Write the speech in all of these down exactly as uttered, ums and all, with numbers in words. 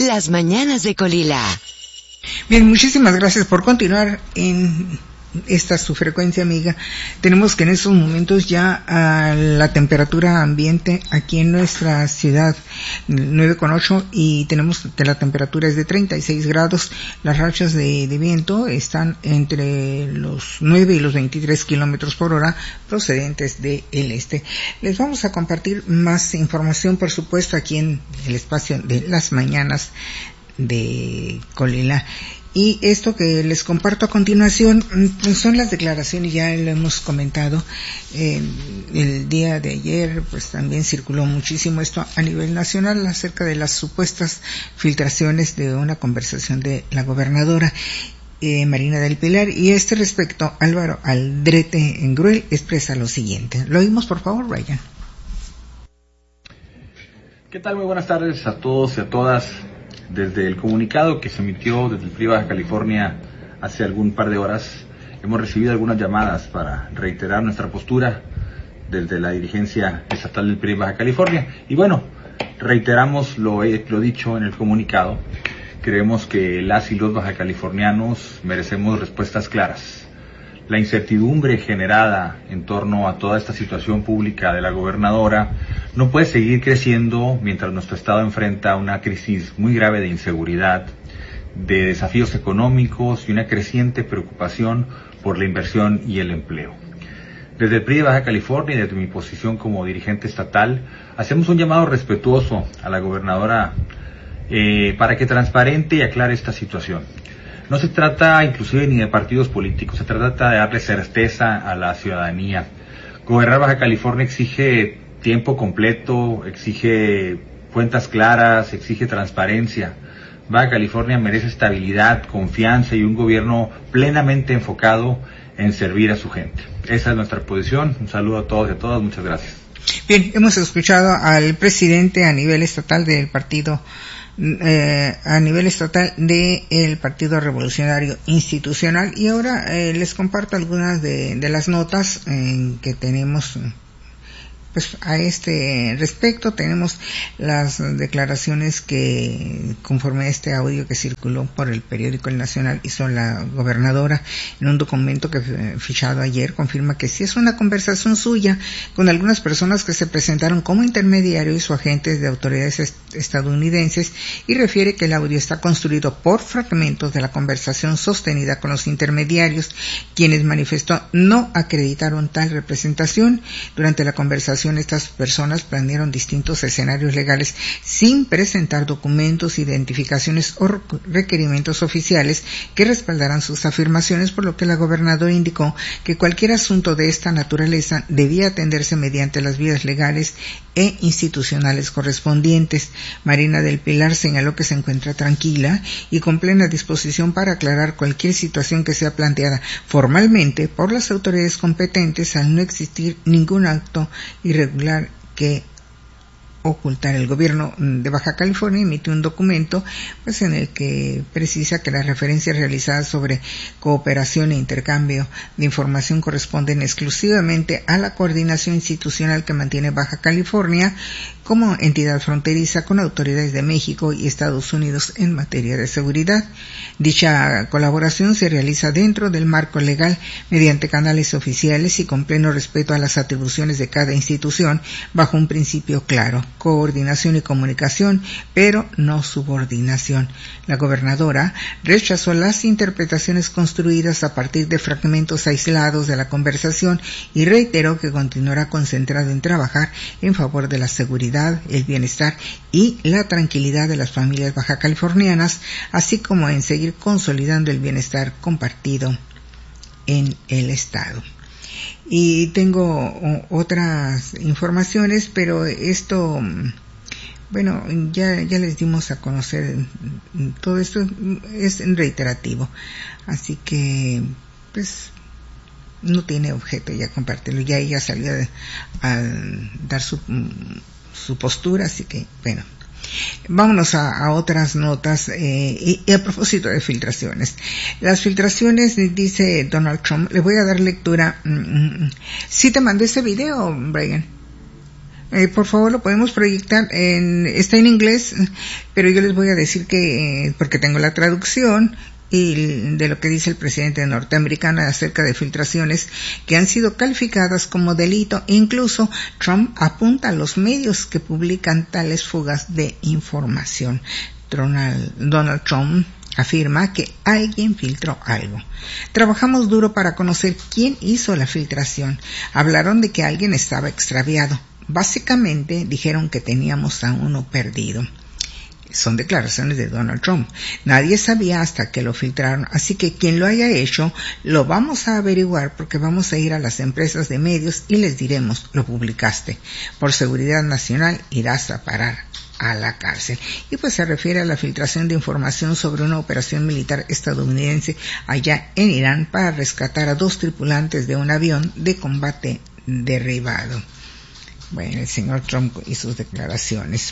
Las mañanas de Colila. Bien, muchísimas gracias por continuar en esta su frecuencia amiga. Tenemos que en estos momentos ya a la temperatura ambiente aquí en nuestra ciudad nueve con ocho, y tenemos que la temperatura es de treinta y seis grados. Las rachas de, de viento están entre los nueve y los veintitrés kilómetros por hora procedentes del este. Les vamos a compartir más información, por supuesto, aquí en el espacio de las mañanas de Colila. Y esto que les comparto a continuación pues son las declaraciones, ya lo hemos comentado. Eh, el día de ayer pues también circuló muchísimo esto a nivel nacional acerca de las supuestas filtraciones de una conversación de la gobernadora eh, Marina del Pilar. Y a este respecto, Álvaro Aldrete en Gruel expresa lo siguiente. Lo oímos, por favor, Ryan. ¿Qué tal? Muy buenas tardes a todos y a todas. Desde el comunicado que se emitió desde el P R I Baja California hace algún par de horas, hemos recibido algunas llamadas para reiterar nuestra postura desde la dirigencia estatal del P R I Baja California. Y bueno, reiteramos lo, lo dicho en el comunicado. Creemos que las y los bajacalifornianos merecemos respuestas claras. La incertidumbre generada en torno a toda esta situación pública de la gobernadora no puede seguir creciendo mientras nuestro estado enfrenta una crisis muy grave de inseguridad, de desafíos económicos y una creciente preocupación por la inversión y el empleo. Desde el P R I de Baja California y desde mi posición como dirigente estatal, hacemos un llamado respetuoso a la gobernadora eh, para que transparente y aclare esta situación. No se trata inclusive ni de partidos políticos, se trata de darle certeza a la ciudadanía. Gobernar Baja California exige tiempo completo, exige cuentas claras, exige transparencia. Baja California merece estabilidad, confianza y un gobierno plenamente enfocado en servir a su gente. Esa es nuestra posición. Un saludo a todos y a todas. Muchas gracias. Bien, hemos escuchado al presidente a nivel estatal del partido Eh, a nivel estatal del Partido Revolucionario Institucional, y ahora eh, les comparto algunas de, de las notas eh, que tenemos pues a este respecto. Tenemos las declaraciones que, conforme a este audio que circuló por el periódico El Nacional, hizo la gobernadora en un documento que fue fichado ayer. Confirma que sí es una conversación suya con algunas personas que se presentaron como intermediarios o agentes de autoridades est- estadounidenses, y refiere que el audio está construido por fragmentos de la conversación sostenida con los intermediarios, quienes manifestó no acreditaron tal representación. Durante la conversación, estas personas planearon distintos escenarios legales sin presentar documentos, identificaciones o requerimientos oficiales que respaldaran sus afirmaciones, por lo que la gobernadora indicó que cualquier asunto de esta naturaleza debía atenderse mediante las vías legales e institucionales correspondientes. Marina del Pilar señaló que se encuentra tranquila y con plena disposición para aclarar cualquier situación que sea planteada formalmente por las autoridades competentes, al no existir ningún acto irregular que ocultar. El gobierno de Baja California emitió un documento pues en el que precisa que las referencias realizadas sobre cooperación e intercambio de información corresponden exclusivamente a la coordinación institucional que mantiene Baja California como entidad fronteriza con autoridades de México y Estados Unidos en materia de seguridad. Dicha colaboración se realiza dentro del marco legal mediante canales oficiales y con pleno respeto a las atribuciones de cada institución, bajo un principio claro: coordinación y comunicación, pero no subordinación. La gobernadora rechazó las interpretaciones construidas a partir de fragmentos aislados de la conversación y reiteró que continuará concentrado en trabajar en favor de la seguridad, el bienestar y la tranquilidad de las familias bajacalifornianas, así como en seguir consolidando el bienestar compartido en el estado. Y tengo otras informaciones, pero esto, bueno, ya, ya les dimos a conocer, todo esto es reiterativo, así que pues no tiene objeto ya compartirlo. Ya ella salió a, a dar su, su postura, así que bueno. Vámonos a, a otras notas, eh, y, y a propósito de filtraciones. Las filtraciones, dice Donald Trump, le voy a dar lectura. Mm, sí te mandé ese video, Brian. Eh, por favor, lo podemos proyectar. En, está en inglés, pero yo les voy a decir que, eh, porque tengo la traducción y de lo que dice el presidente norteamericano acerca de filtraciones que han sido calificadas como delito. Incluso Trump apunta a los medios que publican tales fugas de información. Donald, Donald Trump afirma que alguien filtró algo. Trabajamos duro para conocer quién hizo la filtración. Hablaron de que alguien estaba extraviado. Básicamente dijeron que teníamos a uno perdido. Son declaraciones de Donald Trump. Nadie sabía hasta que lo filtraron, así que quien lo haya hecho lo vamos a averiguar, porque vamos a ir a las empresas de medios y les diremos, lo publicaste. Por seguridad nacional irás a parar a la cárcel. Y pues se refiere a la filtración de información sobre una operación militar estadounidense allá en Irán para rescatar a dos tripulantes de un avión de combate derribado. Bueno, el señor Trump y sus declaraciones.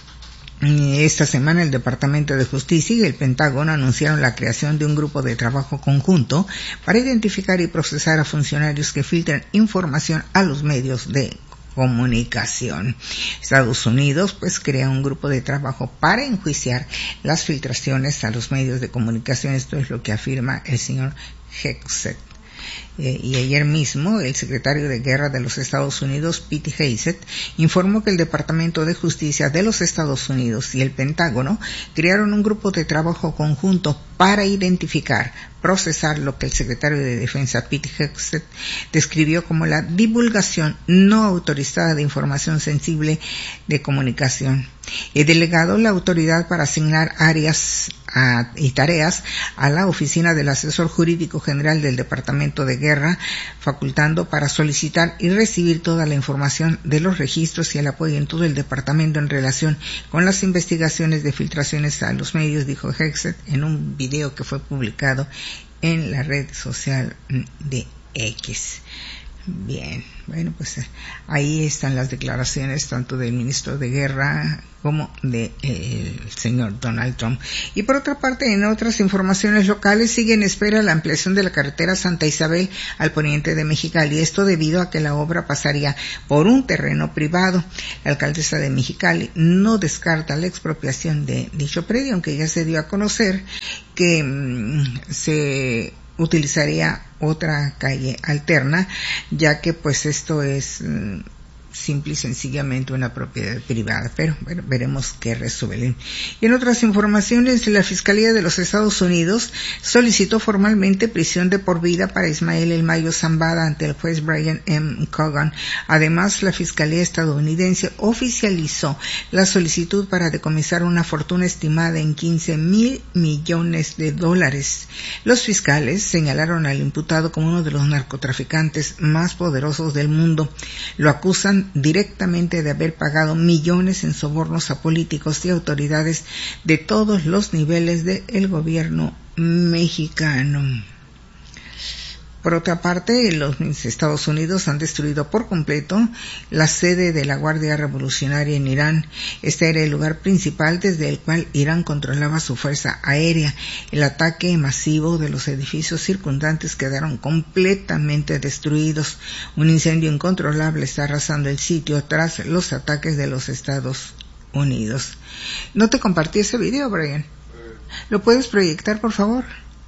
Esta semana el Departamento de Justicia y el Pentágono anunciaron la creación de un grupo de trabajo conjunto para identificar y procesar a funcionarios que filtran información a los medios de comunicación. Estados Unidos pues crea un grupo de trabajo para enjuiciar las filtraciones a los medios de comunicación. Esto es lo que afirma el señor Hegseth. Eh, y ayer mismo el secretario de Guerra de los Estados Unidos, Pete Hegseth, informó que el Departamento de Justicia de los Estados Unidos y el Pentágono crearon un grupo de trabajo conjunto para identificar, procesar lo que el secretario de Defensa, Pete Hegseth, describió como la divulgación no autorizada de información sensible de comunicación. He delegado la autoridad para asignar áreas a, y tareas a la oficina del asesor jurídico general del Departamento de Guerra, facultando para solicitar y recibir toda la información de los registros y el apoyo en todo el departamento en relación con las investigaciones de filtraciones a los medios, dijo Hegseth en un video que fue publicado en la red social de X. Bien, bueno, pues ahí están las declaraciones tanto del ministro de Guerra como del de, eh, señor Donald Trump. Y por otra parte, en otras informaciones locales, sigue en espera la ampliación de la carretera Santa Isabel al poniente de Mexicali. Esto debido a que la obra pasaría por un terreno privado. La alcaldesa de Mexicali no descarta la expropiación de dicho predio, aunque ya se dio a conocer que mmm, se utilizaría otra calle alterna, ya que pues esto es mmm, simple y sencillamente una propiedad privada, pero bueno, veremos qué resuelven. Y en otras informaciones, la Fiscalía de los Estados Unidos solicitó formalmente prisión de por vida para Ismael El Mayo Zambada ante el juez Brian M. Cogan. Además, la Fiscalía estadounidense oficializó la solicitud para decomisar una fortuna estimada en quince mil millones de dólares. Los fiscales señalaron al imputado como uno de los narcotraficantes más poderosos del mundo. Lo acusan directamente de haber pagado millones en sobornos a políticos y autoridades de todos los niveles del gobierno mexicano. Por otra parte, los Estados Unidos han destruido por completo la sede de la Guardia Revolucionaria en Irán. Este era el lugar principal desde el cual Irán controlaba su fuerza aérea. El ataque masivo de los edificios circundantes quedaron completamente destruidos. Un incendio incontrolable está arrasando el sitio tras los ataques de los Estados Unidos. No te compartí ese video, Brian. ¿Lo puedes proyectar, por favor?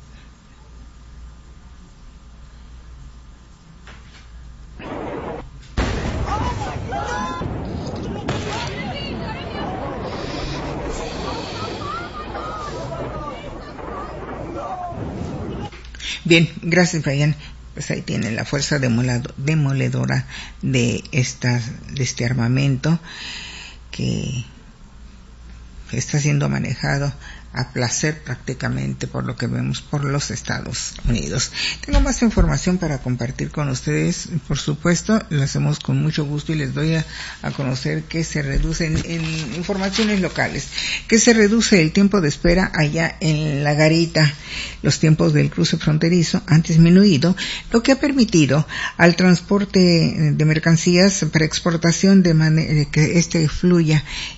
Bien, gracias, Brian. Pues ahí tienen la fuerza demoledora de, esta, de este armamento que está siendo manejado a placer prácticamente por lo que vemos por los Estados Unidos. Tengo más información para compartir con ustedes, por supuesto, lo hacemos con mucho gusto y les doy a, a conocer que se reduce en, en informaciones locales, que se reduce el tiempo de espera allá en La Garita. Los tiempos del cruce fronterizo han disminuido, lo que ha permitido al transporte de mercancías para exportación de manera que este fluya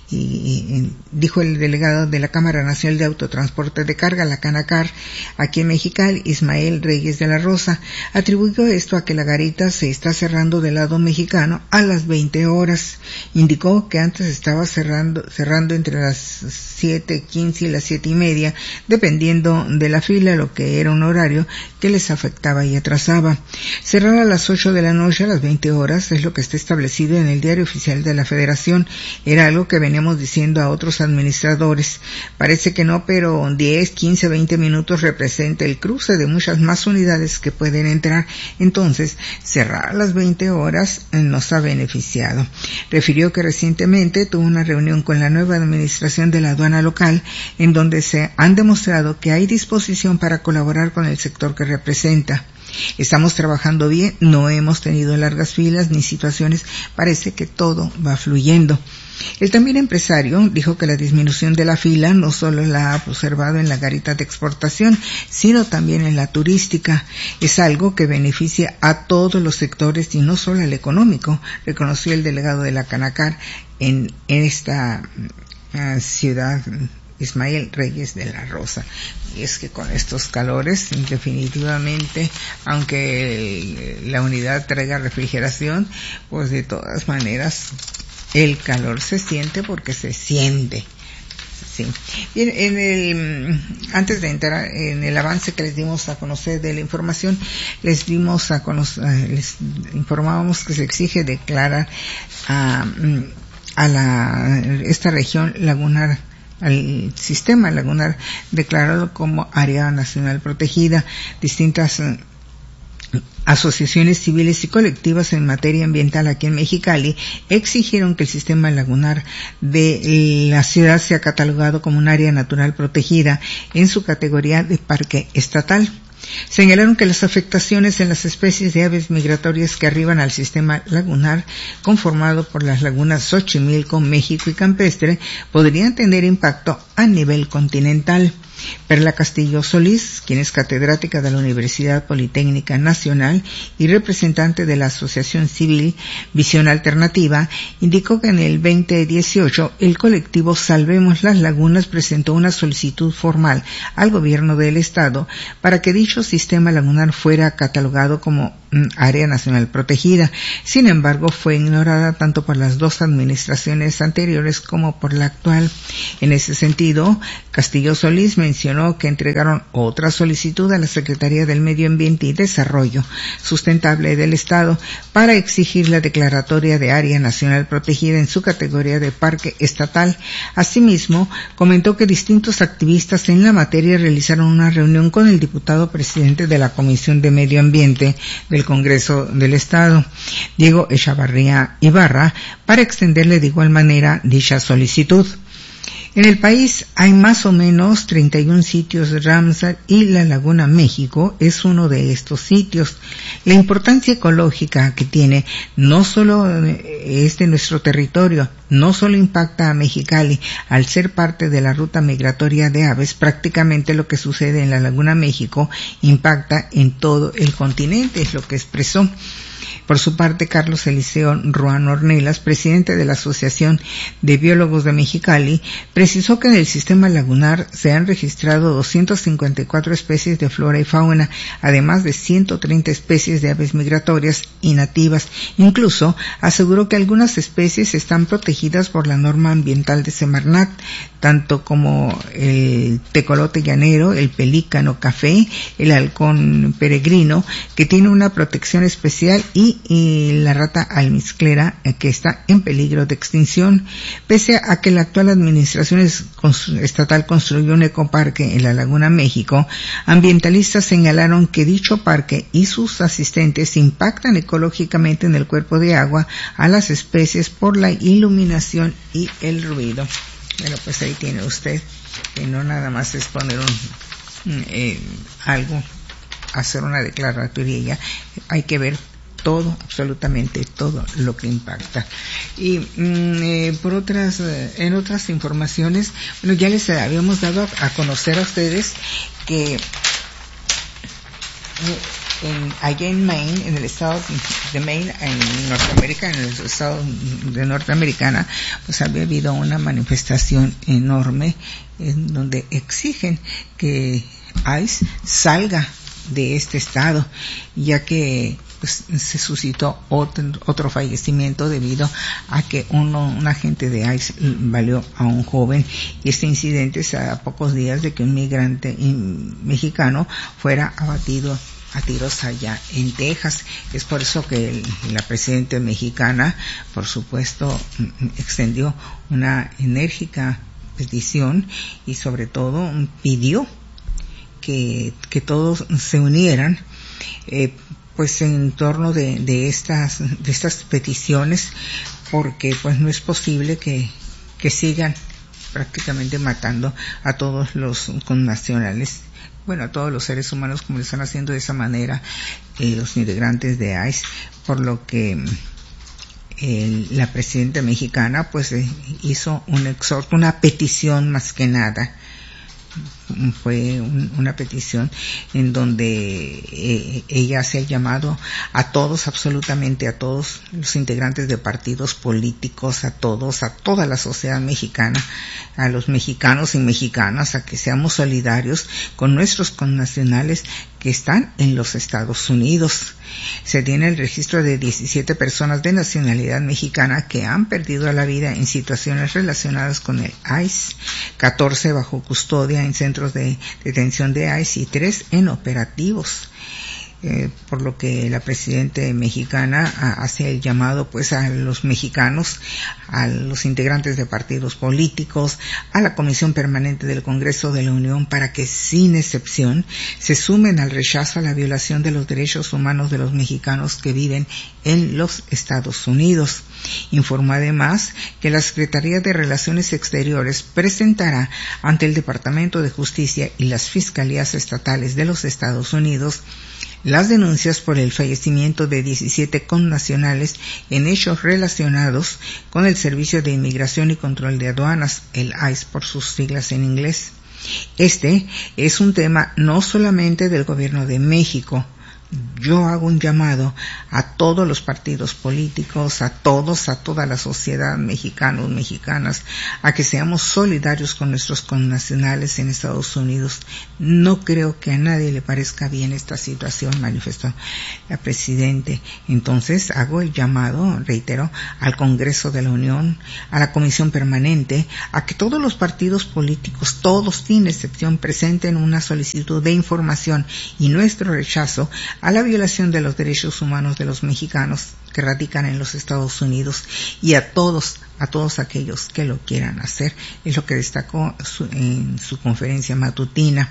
y, y dijo el delegado de la Cámara Nacional de Autotransporte de Carga, la Canacar, aquí en Mexicali, Ismael Reyes de la Rosa. Atribuyó esto a que la garita se está cerrando del lado mexicano a las veinte horas. Indicó que antes estaba cerrando, cerrando entre las siete quince y las siete y media, dependiendo de la fila, lo que era un horario que les afectaba y atrasaba. Cerrar a las ocho de la noche a las veinte horas es lo que está establecido en el Diario Oficial de la Federación. Era algo que veníamos diciendo a otros administradores. Parece que no, pero diez, quince, veinte minutos representa el cruce de muchas más unidades que pueden entrar. Entonces, cerrar a las veinte horas nos ha beneficiado. Refirió que recientemente tuvo una reunión con la nueva administración de la aduana local, en donde se han demostrado que hay disposición para colaborar con el sector que representa. Estamos trabajando bien, no hemos tenido largas filas ni situaciones, parece que todo va fluyendo. El también empresario dijo que la disminución de la fila no solo la ha observado en la garita de exportación, sino también en la turística. Es algo que beneficia a todos los sectores y no solo al económico, reconoció el delegado de la Canacar en, en esta uh, ciudad, Ismael Reyes de la Rosa. Y es que con estos calores, definitivamente, aunque la unidad traiga refrigeración, pues de todas maneras el calor se siente porque se siente. Sí. Bien, en el, antes de entrar en el avance que les dimos a conocer de la información, les dimos a conocer, les informábamos que se exige declarar a, a la, esta región lagunar, al sistema lagunar declarado como área nacional protegida. Distintas uh, asociaciones civiles y colectivas en materia ambiental aquí en Mexicali exigieron que el sistema lagunar de la ciudad sea catalogado como un área natural protegida en su categoría de parque estatal. Señalaron que las afectaciones en las especies de aves migratorias que arriban al sistema lagunar, conformado por las lagunas Xochimilco, México y Campestre, podrían tener impacto a nivel continental. Perla Castillo Solís, quien es catedrática de la Universidad Politécnica Nacional y representante de la Asociación Civil Visión Alternativa, indicó que en el veinte dieciocho el colectivo Salvemos las Lagunas presentó una solicitud formal al gobierno del estado para que dicho sistema lagunar fuera catalogado como área nacional protegida. Sin embargo, fue ignorada tanto por las dos administraciones anteriores como por la actual. En ese sentido, Castillo Solís mencionó que entregaron otra solicitud a la Secretaría del Medio Ambiente y Desarrollo Sustentable del Estado para exigir la declaratoria de área nacional protegida en su categoría de parque estatal. Asimismo, comentó que distintos activistas en la materia realizaron una reunión con el diputado presidente de la Comisión de Medio Ambiente del Congreso del Estado, Diego Echavarría Ibarra, para extenderle de igual manera dicha solicitud. En el país hay más o menos treinta y un sitios Ramsar y la Laguna México es uno de estos sitios. La importancia ecológica que tiene no solo es de nuestro territorio, no solo impacta a Mexicali al ser parte de la ruta migratoria de aves, prácticamente lo que sucede en la Laguna México impacta en todo el continente, es lo que expresó. Por su parte, Carlos Eliseo Ruán Ornelas, presidente de la Asociación de Biólogos de Mexicali, precisó que en el sistema lagunar se han registrado doscientas cincuenta y cuatro especies de flora y fauna, además de ciento treinta especies de aves migratorias y nativas. Incluso aseguró que algunas especies están protegidas por la norma ambiental de Semarnat, tanto como el tecolote llanero, el pelícano café, el halcón peregrino, que tiene una protección especial, y, y la rata almizclera, eh, que está en peligro de extinción. Pese a que la actual administración es, constru, estatal construyó un ecoparque en la Laguna México, ambientalistas señalaron que dicho parque y sus asistentes impactan ecológicamente en el cuerpo de agua a las especies por la iluminación y el ruido. Bueno, pues ahí tiene usted, que no nada más es poner un, eh, algo, hacer una declaratoria, ya hay que ver todo, absolutamente todo lo que impacta. Y mm, eh, por otras, eh, en otras informaciones, bueno, ya les habíamos dado a, a conocer a ustedes que eh, en, allá en Maine, en el estado de Maine, en Norteamérica, en el estado de Norteamericana, pues había habido una manifestación enorme en donde exigen que ICE salga de este estado, ya que pues, se suscitó otro, otro fallecimiento debido a que uno, un agente de ICE valió a un joven, y este incidente es a pocos días de que un migrante mexicano fuera abatido a tiros allá en Texas. Es por eso que el, la presidenta mexicana, por supuesto, extendió una enérgica petición y sobre todo pidió que, que todos se unieran eh, pues en torno de, de estas de estas peticiones, porque pues no es posible que, que sigan prácticamente matando a todos los connacionales, bueno, a todos los seres humanos, como lo están haciendo de esa manera eh, los integrantes de ICE, por lo que eh, la presidenta mexicana pues eh, hizo un exhorto, una petición más que nada. Fue un, una petición en donde eh, ella hace el llamado a todos, absolutamente a todos los integrantes de partidos políticos, a todos, a toda la sociedad mexicana, a los mexicanos y mexicanas, a que seamos solidarios con nuestros connacionales que están en los Estados Unidos. Se tiene el registro de diecisiete personas de nacionalidad mexicana que han perdido la vida en situaciones relacionadas con el ICE, catorce bajo custodia en centros de detención de ICE y tres en operativos. Eh, por lo que la presidenta mexicana a, hace el llamado pues a los mexicanos, a los integrantes de partidos políticos, a la Comisión Permanente del Congreso de la Unión, para que sin excepción se sumen al rechazo a la violación de los derechos humanos de los mexicanos que viven en los Estados Unidos. Informó además que la Secretaría de Relaciones Exteriores presentará ante el Departamento de Justicia y las Fiscalías Estatales de los Estados Unidos las denuncias por el fallecimiento de diecisiete connacionales en hechos relacionados con el Servicio de Inmigración y Control de Aduanas, el ICE por sus siglas en inglés. Este es un tema no solamente del Gobierno de México. Yo hago un llamado a todos los partidos políticos, a todos, a toda la sociedad, mexicanos, mexicanas, a que seamos solidarios con nuestros connacionales en Estados Unidos. No creo que a nadie le parezca bien esta situación, manifestó la presidenta. Entonces hago el llamado, reitero, al Congreso de la Unión, a la Comisión Permanente, a que todos los partidos políticos, todos sin excepción, presenten una solicitud de información y nuestro rechazo a la violación de los derechos humanos de los mexicanos que radican en los Estados Unidos, y a todos, a todos aquellos que lo quieran hacer. Es lo que destacó su, en su conferencia matutina.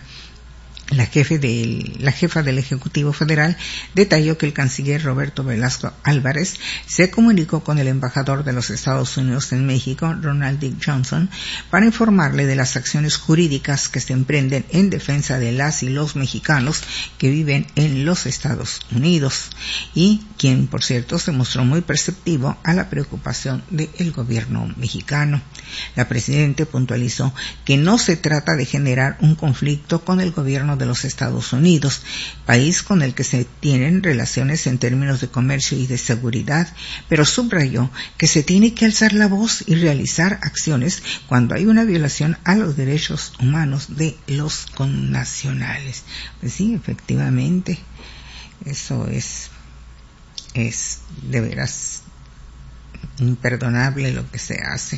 La, jefe del, la jefa del Ejecutivo Federal detalló que el canciller Roberto Velasco Álvarez se comunicó con el embajador de los Estados Unidos en México, Ronald D. Johnson, para informarle de las acciones jurídicas que se emprenden en defensa de las y los mexicanos que viven en los Estados Unidos, y quien, por cierto, se mostró muy perceptivo a la preocupación del gobierno mexicano. La presidenta puntualizó que no se trata de generar un conflicto con el gobierno de los Estados Unidos, país con el que se tienen relaciones en términos de comercio y de seguridad, pero subrayó que se tiene que alzar la voz y realizar acciones cuando hay una violación a los derechos humanos de los connacionales. Pues sí, efectivamente, eso es, es de veras imperdonable lo que se hace.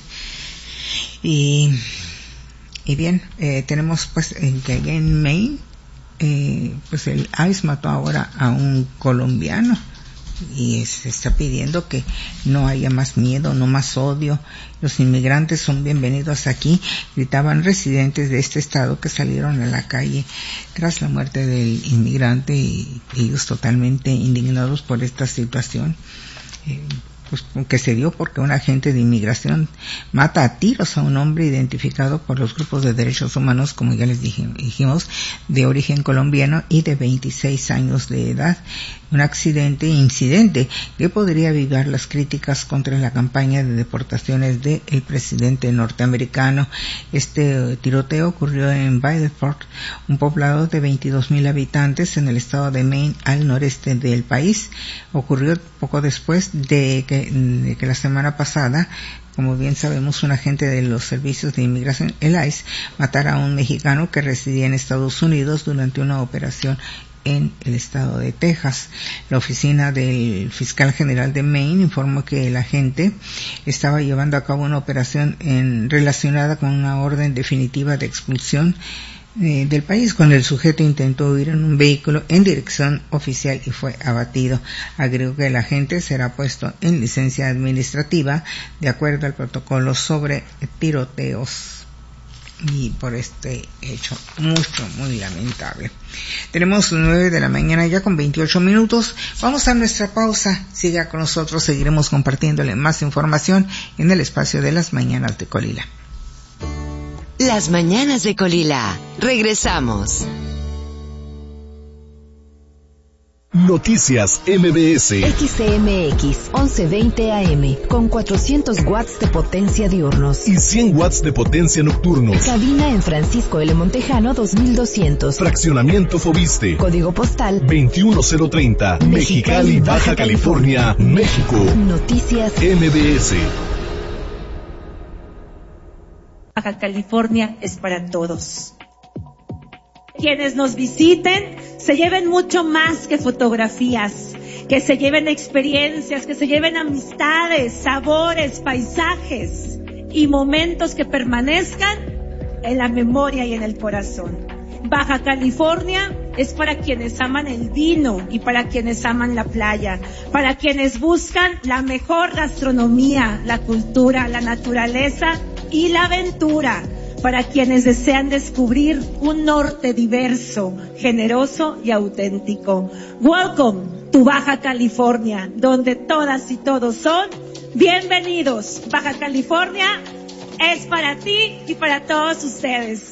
Y Y bien, eh, tenemos pues en que allá en Maine, eh, pues el ICE mató ahora a un colombiano, y se está pidiendo que no haya más miedo, no más odio. Los inmigrantes son bienvenidos aquí, gritaban residentes de este estado que salieron a la calle tras la muerte del inmigrante, y ellos totalmente indignados por esta situación. Eh, pues que se dio porque un agente de inmigración mata a tiros a un hombre identificado por los grupos de derechos humanos, como ya les dije, dijimos, de origen colombiano y de veintiséis años de edad. un accidente incidente que podría avivar las críticas contra la campaña de deportaciones del presidente norteamericano. Este tiroteo ocurrió en Bideford, un poblado de veintidós mil habitantes en el estado de Maine, al noreste del país. Ocurrió poco después de que, de que la semana pasada, como bien sabemos, un agente de los servicios de inmigración, el I C E, matara a un mexicano que residía en Estados Unidos durante una operación en el estado de Texas. La oficina del fiscal general de Maine informó que el agente estaba llevando a cabo una operación en, relacionada con una orden definitiva de expulsión Eh, del país, cuando el sujeto intentó huir en un vehículo en dirección oficial y fue abatido. Agregó que el agente será puesto en licencia administrativa de acuerdo al protocolo sobre tiroteos, y por este hecho mucho, muy lamentable. Tenemos nueve de la mañana ya con veintiocho minutos. Vamos a nuestra pausa. Siga con nosotros, seguiremos compartiéndole más información en el espacio de las mañanas de Colila. Las mañanas de Colila. Regresamos. Noticias M B S. X C M X once veinte A M con cuatrocientos watts de potencia diurnos y cien watts de potencia nocturnos. Cabina en Francisco L. Montejano dos mil doscientos. Fraccionamiento Fobiste. Código postal veintiuno cero treinta. Mexicali, Baja California, México. Noticias M B S. Baja California es para todos. Quienes nos visiten se lleven mucho más que fotografías, que se lleven experiencias, que se lleven amistades, sabores, paisajes y momentos que permanezcan en la memoria y en el corazón. Baja California es para quienes aman el vino y para quienes aman la playa, para quienes buscan la mejor gastronomía, la cultura, la naturaleza y la aventura, para quienes desean descubrir un norte diverso, generoso y auténtico. Welcome to Baja California, donde todas y todos son bienvenidos. Baja California es para ti y para todos ustedes.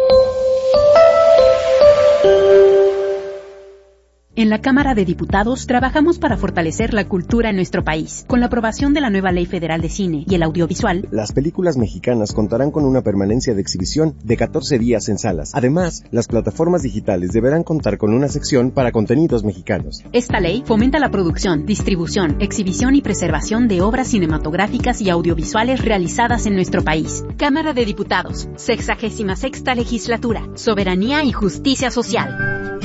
En la Cámara de Diputados trabajamos para fortalecer la cultura en nuestro país. Con la aprobación de la nueva Ley Federal de Cine y el Audiovisual, las películas mexicanas contarán con una permanencia de exhibición de catorce días en salas. Además, las plataformas digitales deberán contar con una sección para contenidos mexicanos. Esta ley fomenta la producción, distribución, exhibición y preservación de obras cinematográficas y audiovisuales realizadas en nuestro país. Cámara de Diputados, sexagésima sexta Legislatura, Soberanía y Justicia Social.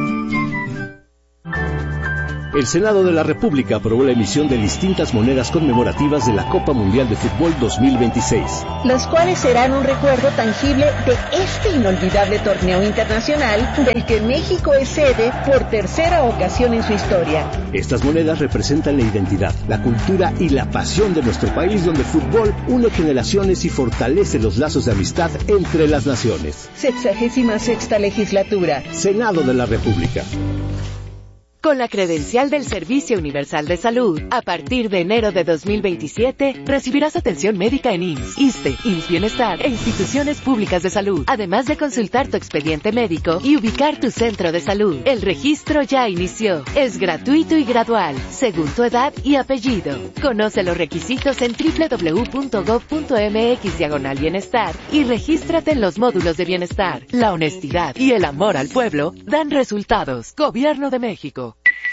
El Senado de la República aprobó la emisión de distintas monedas conmemorativas de la Copa Mundial de Fútbol dos mil veintiséis. Las cuales serán un recuerdo tangible de este inolvidable torneo internacional del que México es sede por tercera ocasión en su historia. Estas monedas representan la identidad, la cultura y la pasión de nuestro país, donde el fútbol une generaciones y fortalece los lazos de amistad entre las naciones. Sexagésima sexta Legislatura. Senado de la República. Con la credencial del Servicio Universal de Salud, a partir de enero de dos mil veintisiete, recibirás atención médica en I M S S, ISSSTE, I M S S Bienestar e instituciones públicas de salud, además de consultar tu expediente médico y ubicar tu centro de salud. El registro ya inició. Es gratuito y gradual, según tu edad y apellido. Conoce los requisitos en doble u doble u doble u punto gob punto eme equis diagonal bienestar y regístrate en los módulos de bienestar. La honestidad y el amor al pueblo dan resultados. Gobierno de México.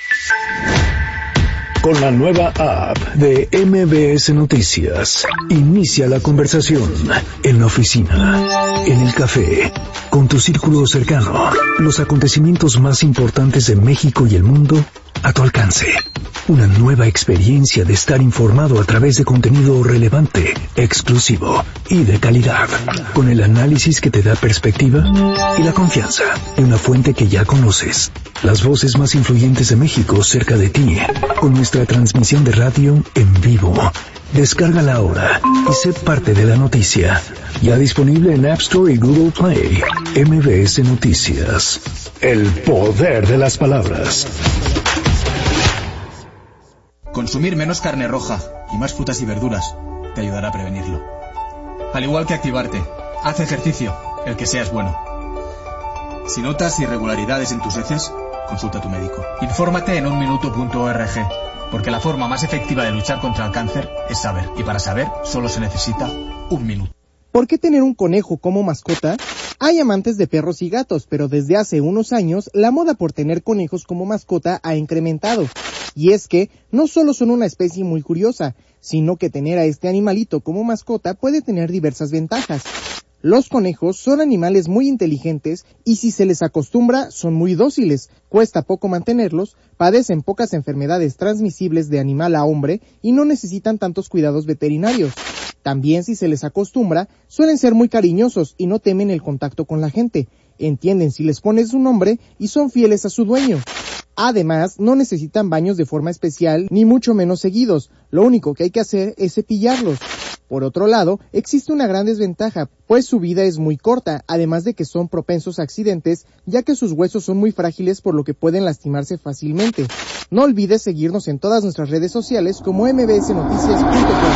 Con la nueva app de M B S Noticias, inicia la conversación en la oficina, en el café, con tu círculo cercano. Los acontecimientos más importantes de México y el mundo a tu alcance. Una nueva experiencia de estar informado a través de contenido relevante, exclusivo y de calidad, con el análisis que te da perspectiva y la confianza de una fuente que ya conoces. Las voces más influyentes de México cerca de ti, con nuestra transmisión de radio en vivo. Descárgala ahora y sé parte de la noticia. Ya disponible en App Store y Google Play. M B S Noticias. El poder de las palabras. Consumir menos carne roja y más frutas y verduras te ayudará a prevenirlo. Al igual que activarte, haz ejercicio, el que sea es bueno. Si notas irregularidades en tus heces, consulta a tu médico. Infórmate en un minuto punto org, porque la forma más efectiva de luchar contra el cáncer es saber, y para saber solo se necesita un minuto. ¿Por qué tener un conejo como mascota? Hay amantes de perros y gatos, pero desde hace unos años la moda por tener conejos como mascota ha incrementado. Y es que no solo son una especie muy curiosa, sino que tener a este animalito como mascota puede tener diversas ventajas. Los conejos son animales muy inteligentes y si se les acostumbra son muy dóciles, cuesta poco mantenerlos, padecen pocas enfermedades transmisibles de animal a hombre y no necesitan tantos cuidados veterinarios. También si se les acostumbra, suelen ser muy cariñosos y no temen el contacto con la gente, entienden si les pones un nombre y son fieles a su dueño. Además, no necesitan baños de forma especial ni mucho menos seguidos, lo único que hay que hacer es cepillarlos. Por otro lado, existe una gran desventaja, pues su vida es muy corta, además de que son propensos a accidentes, ya que sus huesos son muy frágiles por lo que pueden lastimarse fácilmente. No olvides seguirnos en todas nuestras redes sociales como m b s noticias punto com.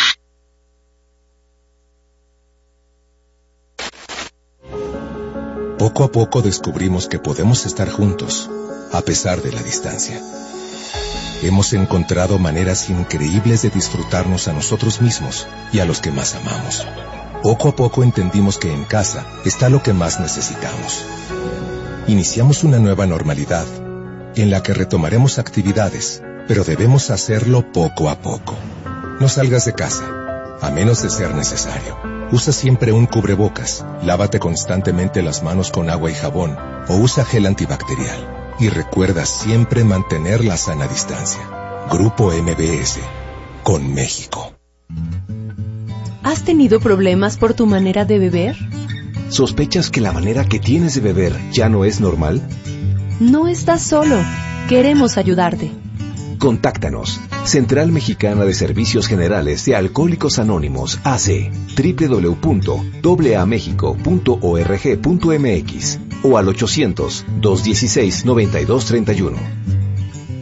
Poco a poco descubrimos que podemos estar juntos, a pesar de la distancia. Hemos encontrado maneras increíbles de disfrutarnos a nosotros mismos y a los que más amamos. Poco a poco entendimos que en casa está lo que más necesitamos. Iniciamos una nueva normalidad, en la que retomaremos actividades, pero debemos hacerlo poco a poco. No salgas de casa, a menos de ser necesario. Usa siempre un cubrebocas, lávate constantemente las manos con agua y jabón, o usa gel antibacterial. Y recuerda siempre mantener la sana distancia. Grupo M B S, con México. ¿Has tenido problemas por tu manera de beber? ¿Sospechas que la manera que tienes de beber ya no es normal? No estás solo. Queremos ayudarte. Contáctanos. Central Mexicana de Servicios Generales de Alcohólicos Anónimos, A C, doble u doble u doble u punto a mexico punto org punto m x o al ochocientos, dos dieciséis, noventa y dos treinta y uno.